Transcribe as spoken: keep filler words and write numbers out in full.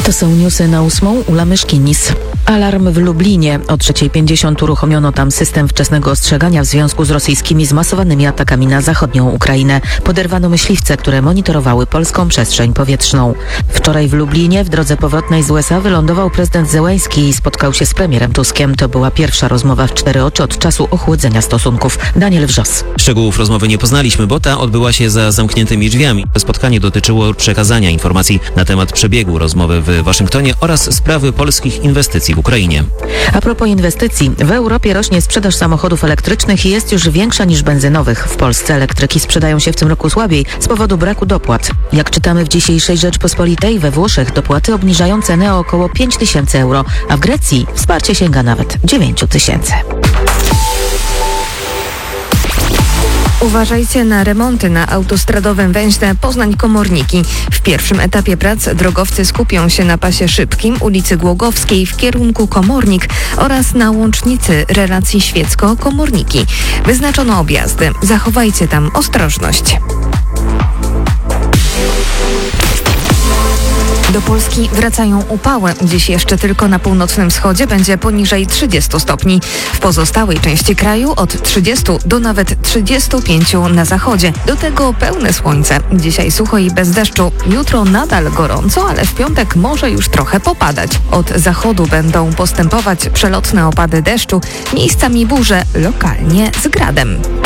To są newsy na ósmą. Ula Myszkinis. Alarm w Lublinie. O trzeciej pięćdziesiąt uruchomiono tam system wczesnego ostrzegania w związku z rosyjskimi zmasowanymi atakami na zachodnią Ukrainę. Poderwano myśliwce, które monitorowały polską przestrzeń powietrzną. Wczoraj w Lublinie w drodze powrotnej z U S A wylądował prezydent Zełenski i spotkał się z premierem Tuskiem. To była pierwsza rozmowa w cztery oczy od czasu ochłodzenia stosunków. Daniel Wrzos. Szczegółów rozmowy nie poznaliśmy, bo ta odbyła się za zamkniętymi drzwiami. Spotkanie dotyczyło przekazania informacji na temat przebiegu rozmowy w Waszyngtonie oraz sprawy polskich inwestycji w Ukrainie. A propos inwestycji, w Europie rośnie sprzedaż samochodów elektrycznych i jest już większa niż benzynowych. W Polsce elektryki sprzedają się w tym roku słabiej z powodu braku dopłat. Jak czytamy w dzisiejszej Rzeczpospolitej, we Włoszech dopłaty obniżają cenę o około pięć tysięcy euro, a w Grecji wsparcie sięga nawet dziewięć tysięcy. Uważajcie na remonty na autostradowym węźle Poznań-Komorniki. W pierwszym etapie prac drogowcy skupią się na pasie szybkim ulicy Głogowskiej w kierunku Komornik oraz na łącznicy relacji Świecko-Komorniki. Wyznaczono objazdy. Zachowajcie tam ostrożność. Do Polski wracają upały. Dziś jeszcze tylko na północnym wschodzie będzie poniżej trzydziestu stopni. W pozostałej części kraju od trzydziestu do nawet trzydziestu pięciu na zachodzie. Do tego pełne słońce. Dzisiaj sucho i bez deszczu. Jutro nadal gorąco, ale w piątek może już trochę popadać. Od zachodu będą postępować przelotne opady deszczu, miejscami burze, lokalnie z gradem.